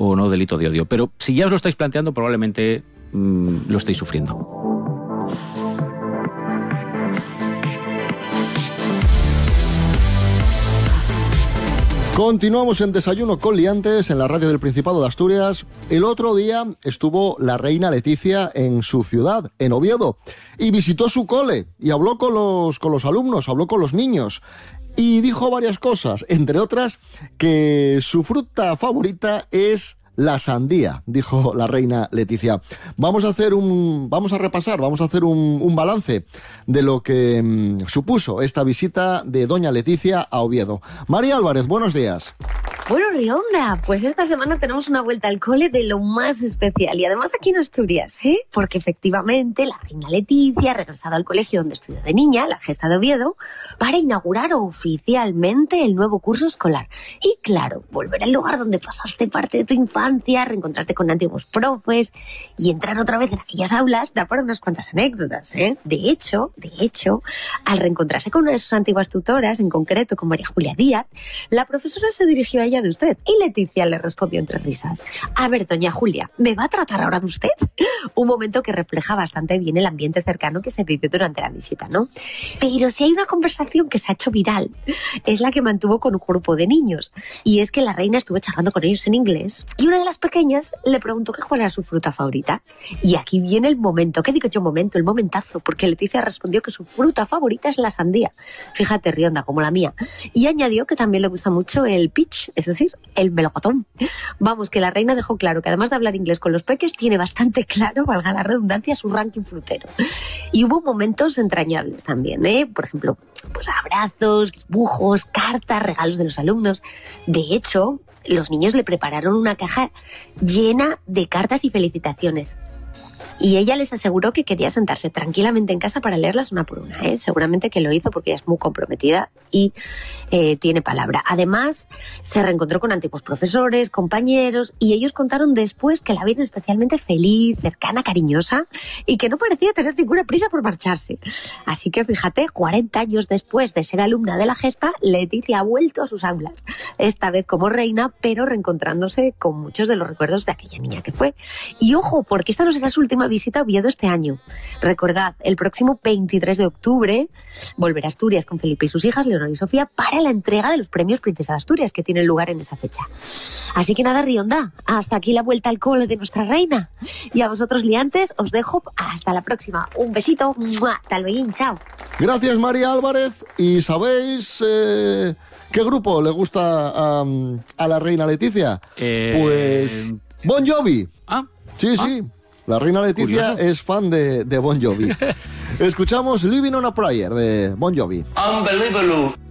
o no delito de odio. Pero si ya os lo estáis planteando, probablemente lo estáis sufriendo. Continuamos en Desayuno con Liantes en la radio del Principado de Asturias. El otro día estuvo la reina Leticia en su ciudad, en Oviedo, y visitó su cole y habló con los alumnos, habló con los niños y dijo varias cosas, entre otras que su fruta favorita es la sandía, dijo la reina Leticia. Vamos a hacer un balance de lo que supuso esta visita de doña Leticia a Oviedo. María Álvarez, buenos días. Bueno, Rionda, pues esta semana tenemos una vuelta al cole de lo más especial y además aquí en Asturias, porque efectivamente la reina Leticia ha regresado al colegio donde estudió de niña, la Gesta de Oviedo, para inaugurar oficialmente el nuevo curso escolar. Y claro, volver al lugar donde pasaste parte de tu infancia, reencontrarte con antiguos profes y entrar otra vez en aquellas aulas da para unas cuantas anécdotas, De hecho, al reencontrarse con una de sus antiguas tutoras, en concreto con María Julia Díaz, la profesora se dirigió a ella de usted y Leticia le respondió entre risas: a ver, doña Julia, ¿me va a tratar ahora de usted? Un momento que refleja bastante bien el ambiente cercano que se vivió durante la visita, ¿no? Pero si hay una conversación que se ha hecho viral, es la que mantuvo con un grupo de niños, y es que la reina estuvo charlando con ellos en inglés y una de las pequeñas le preguntó que cuál era su fruta favorita. Y aquí viene el momento, ¿qué digo yo momento? El momentazo, porque Leticia respondió que su fruta favorita es la sandía. Fíjate, Rionda, como la mía. Y añadió que también le gusta mucho el peach, es decir, el melocotón. Vamos, que la reina dejó claro que además de hablar inglés con los peques, tiene bastante claro, valga la redundancia, su ranking frutero. Y hubo momentos entrañables también, Por ejemplo, pues abrazos, dibujos, cartas, regalos de los alumnos. De hecho, los niños le prepararon una caja llena de cartas y felicitaciones. Y ella les aseguró que quería sentarse tranquilamente en casa para leerlas una por una, Seguramente que lo hizo porque ella es muy comprometida y tiene palabra. Además, se reencontró con antiguos profesores, compañeros, y ellos contaron después que la vieron especialmente feliz, cercana, cariñosa, y que no parecía tener ninguna prisa por marcharse. Así que fíjate, 40 años después de ser alumna de la Gesta, Leticia ha vuelto a sus aulas, esta vez como reina, pero reencontrándose con muchos de los recuerdos de aquella niña que fue. Y ojo, porque esta no será su última visita a Oviedo este año. Recordad, el próximo 23 de octubre volverá a Asturias con Felipe y sus hijas, Leonor y Sofía, para la entrega de los premios Princesa de Asturias que tienen lugar en esa fecha. Así que nada, Rionda, hasta aquí la vuelta al cole de nuestra reina. Y a vosotros, liantes, os dejo hasta la próxima. Un besito. Hasta luego, chao. Gracias, María Álvarez. ¿Y sabéis qué grupo le gusta a la reina Leticia? Pues Bon Jovi. Sí. La reina Leticia es fan de Bon Jovi. Escuchamos Living on a Prayer de Bon Jovi. Unbelievable.